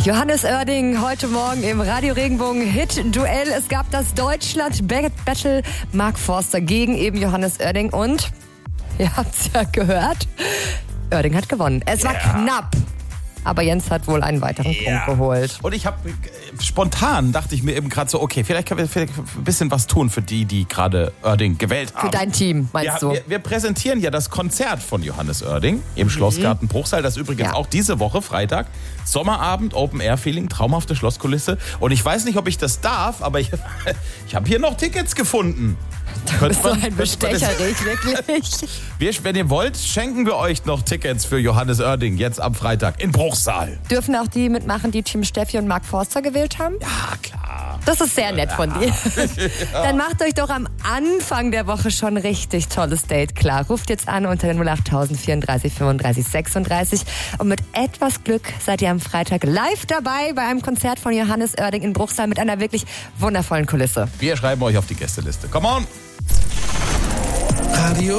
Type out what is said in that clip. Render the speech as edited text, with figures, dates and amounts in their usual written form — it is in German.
Johannes Oerding heute Morgen im Radio Regenbogen Hit-Duell. Es gab das Deutschland-Battle Mark Forster gegen eben Johannes Oerding und, ihr habt's ja gehört, Oerding hat gewonnen. Es war knapp. Aber Jens hat wohl einen weiteren Punkt geholt. Und ich habe spontan, dachte ich mir eben gerade so, okay, vielleicht können wir ein bisschen was tun für die gerade Oerding gewählt haben. Für dein Team, meinst du? Wir präsentieren ja das Konzert von Johannes Oerding im Schlossgarten Bruchsal. Das übrigens auch diese Woche, Freitag. Sommerabend, Open-Air-Feeling, traumhafte Schlosskulisse. Und ich weiß nicht, ob ich das darf, aber ich habe hier noch Tickets gefunden. Du bist so ein Bestecherich, wirklich. Wenn ihr wollt, schenken wir euch noch Tickets für Johannes Oerding jetzt am Freitag in Bruchsal. Dürfen auch die mitmachen, die Team Steffi und Mark Forster gewählt haben? Ja, klar. Das ist sehr nett von dir. Dann macht euch doch am Anfang der Woche schon ein richtig tolles Date klar. Ruft jetzt an unter den 08000 34 35 36 und mit etwas Glück seid ihr am Freitag live dabei bei einem Konzert von Johannes Oerding in Bruchsal mit einer wirklich wundervollen Kulisse. Wir schreiben euch auf die Gästeliste. Come on! Radio